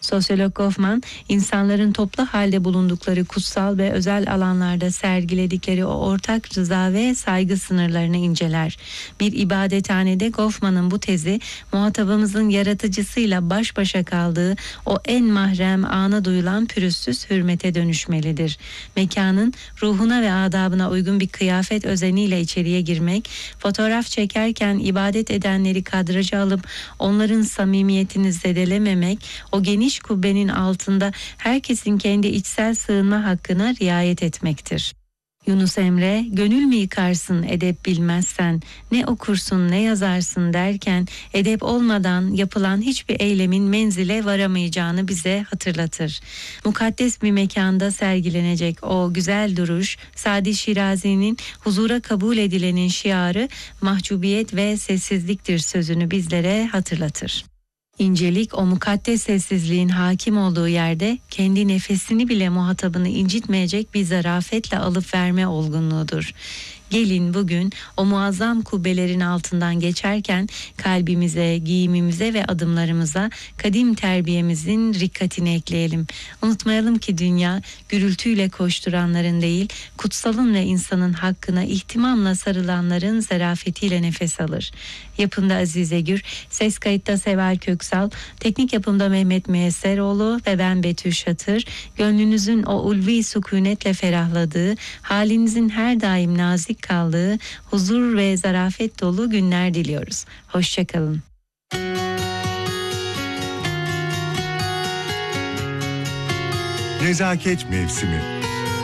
Sosyolog Goffman, insanların toplu halde bulundukları kutsal ve özel alanlarda sergiledikleri o ortak rıza ve saygı sınırlarını inceler. Bir ibadethanede Goffman'ın bu tezi, muhatabımızın yaratıcısıyla baş başa kaldığı o en mahrem ana duyulan pürüzsüz hürmete dönüşmelidir. Mekanın ruhuna ve adabına uygun bir kıyafet özeniyle içeriye girmek, fotoğraf çekerken ibadet edenleri kadraja alıp onların samimiyetini zedelememek, o geniş kubbenin altında herkesin kendi içsel sığınma hakkına riayet etmektir. Yunus Emre, gönül mü yıkarsın edep bilmezsen, ne okursun ne yazarsın derken edep olmadan yapılan hiçbir eylemin menzile varamayacağını bize hatırlatır. Mukaddes bir mekanda sergilenecek o güzel duruş, Sadi Şirazi'nin huzura kabul edilenin şiarı mahcubiyet ve sessizliktir sözünü bizlere hatırlatır. İncelik o mukaddes sessizliğin hakim olduğu yerde kendi nefesini bile muhatabını incitmeyecek bir zarafetle alıp verme olgunluğudur. Gelin bugün o muazzam kubbelerin altından geçerken kalbimize, giyimimize ve adımlarımıza kadim terbiyemizin rikkatini ekleyelim. Unutmayalım ki dünya gürültüyle koşturanların değil, kutsalın ve insanın hakkına ihtimamla sarılanların zarafetiyle nefes alır. Yapımda Azize Gür, ses kayıtta Seval Köksal, teknik yapımda Mehmet Müyesseroğlu ve ben Betül Şatır. Gönlünüzün o ulvi sükunetle ferahladığı, halinizin her daim nazik kaldığı, huzur ve zarafet dolu günler diliyoruz. Hoşçakalın. Nezaket mevsimi.